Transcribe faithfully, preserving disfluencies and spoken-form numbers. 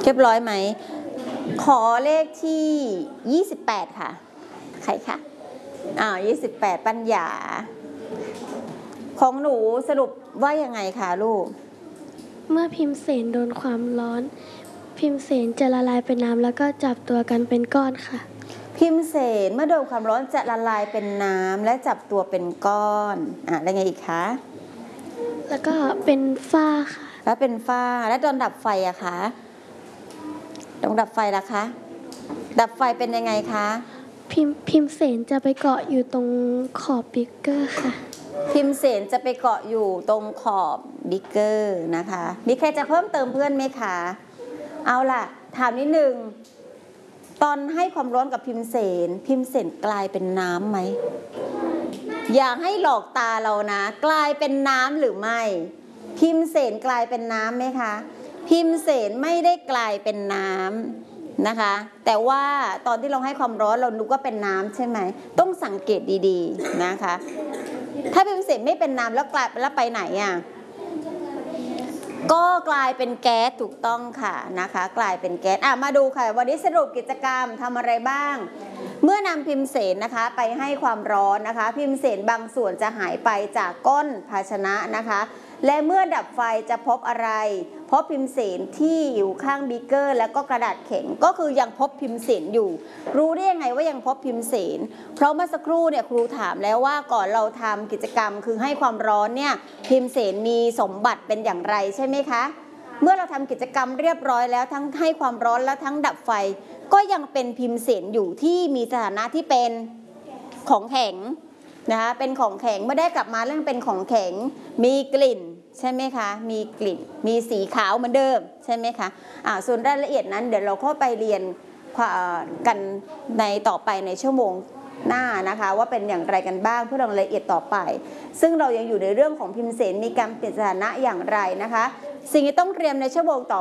เรียบร้อยไหมขอเลขที่ยี่สิบแปดค่ะใครคะอ้าวยี่สิบแปดปัญญาของหนูสรุปว่ายังไงคะลูกเมื่อพิมเสนโดนความร้อนพิมเสนจะละลายเป็นน้ำแล้วก็จับตัวกันเป็นก้อนค่ะพิมเสนเมื่อโดนความร้อนจะละลายเป็นน้ำและจับตัวเป็นก้อนอ่ะแล้วไงอีกคะแล้วก็เป็นฝ้าค่ะแล้วเป็นฝ้าแล้วตอนดับไฟอะคะตอนดับไฟล่ะคะดับไฟเป็นยังไงคะพิมพิมเสนจะไปเกาะอยู่ตรงขอบบิ๊กเกอร์ค่ะพิมเสนจะไปเกาะอยู่ตรงขอบบิ๊กเกอร์นะคะมีใครจะเพิ่มเติมเพื่อนไหมคะเอาล่ะถามนิดนึงตอนให้ความร้อนกับพิมเสนพิมเสนกลายเป็นน้ำไหมอยากให้หลอกตาเรานะกลายเป็นน้ำหรือไม่พิมเสนกลายเป็นน้ำไหมคะพิมเสนไม่ได้กลายเป็นน้ำนะคะแต่ว่าตอนที่เราให้ความร้อนเรานึกว่าเป็นน้ำใช่ไหมต้องสังเกตดีๆนะคะถ้าพิมเสนไม่เป็นน้ำแล้วกลายแล้วไปไหนอ่ะก็กลายเป็นแก๊สถูกต้องค่ะนะคะกลายเป็นแก๊สอ่ะมาดูค่ะวันนี้สรุปกิจกรรมทำอะไรบ้างเมื่อนำพิมเสนนะคะไปให้ความร้อนนะคะพิมเสนบางส่วนจะหายไปจากก้นภาชนะนะคะและเมื่อดับไฟจะพบอะไรพบพิมเสนที่อยู่ข้างบีเกอร์แล้วก็กระดาษแข็งก็คือยังพบพิมเสนอยู่รู้ได้ยังไงว่ายังพบพิมเสนเพราะเมื่อสักครู่เนี่ยครูถามแล้วว่าก่อนเราทำกิจกรรมคือให้ความร้อนเนี่ยพิมเสนมีสมบัติเป็นอย่างไรใช่ไหมคะเมื่อเราทำกิจกรรมเรียบร้อยแล้วทั้งให้ความร้อนและทั้งดับไฟก็ยังเป็นพิมเสนอยู่ที่มีสถานะที่เป็นของแข็งนะคะเป็นของแข็งเมื่อได้กลับมาเรื่องเป็นของแข็งมีกลิ่นใช่ไหมคะมีกลิ่นมีสีขาวเหมือนเดิมใช่ไหมคะอ่าส่วนรายละเอียดนั้นเดี๋ยวเราเข้าไปเรียนกันในต่อไปในชั่วโมงหน้านะคะว่าเป็นอย่างไรกันบ้างเพื่อลงรายละเอียดต่อไปซึ่งเรายังอยู่ในเรื่องของพิมเสนมีการเปลี่ยนสถานะอย่างไรนะคะสิ่งที่ต้องเตรียมในชั่วโมงต่อ